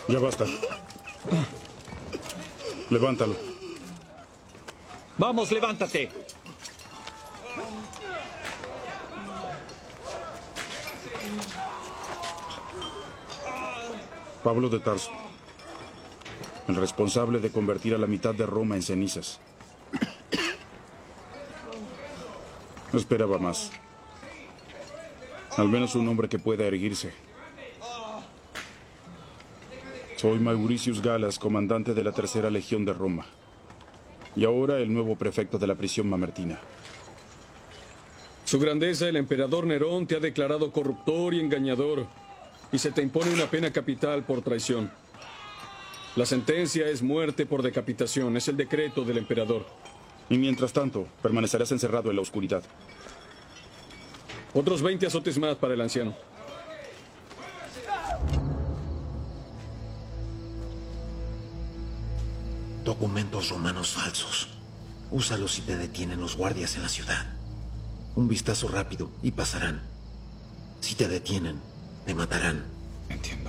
Ya basta. Levántalo. Vamos, levántate. Pablo de Tarso. El responsable de convertir a la mitad de Roma en cenizas. No esperaba más. Al menos un hombre que pueda erguirse. Soy Mauricius Galas, comandante de la Tercera Legión de Roma. Y ahora el nuevo prefecto de la prisión mamertina. Su Grandeza, el emperador Nerón, te ha declarado corruptor y engañador, y se te impone una pena capital por traición. La sentencia es muerte por decapitación, es el decreto del emperador. Y mientras tanto, permanecerás encerrado en la oscuridad. Otros 20 azotes más para el anciano. Documentos romanos falsos. Úsalos si te detienen los guardias en la ciudad. Un vistazo rápido y pasarán. Si te detienen, te matarán. Entiendo.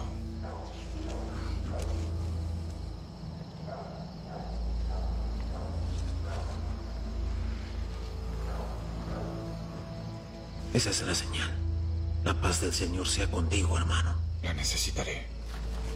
Esa es la señal. La paz del Señor sea contigo, hermano. La necesitaré.